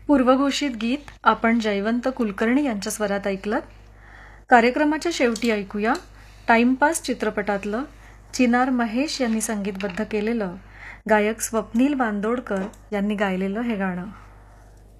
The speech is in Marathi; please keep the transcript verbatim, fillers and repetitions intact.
पूर्वघोषित गीत आपण जयवंत कुलकर्णी यांच्या स्वरात ऐकलं. कार्यक्रमाच्या शेवटी ऐकूया टाइमपास चित्रपटातलं चिनार महेश यांनी संगीतबद्ध केलेलं गायक स्वप्नील बांदोडकर यांनी गायलेलं हे गाणं.